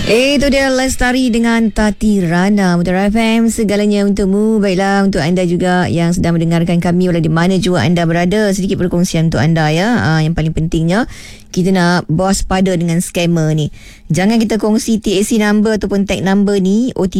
Itu dia Lestari dengan Tati Rana. Mutiara FM, segalanya untukmu. Baiklah, untuk anda juga yang sedang mendengarkan kami walau di mana jua anda berada, sedikit perkongsian untuk anda ya. Yang paling pentingnya, kita nak waspada dengan scammer ni. Jangan kita kongsi TAC number ataupun tag number ni, OTP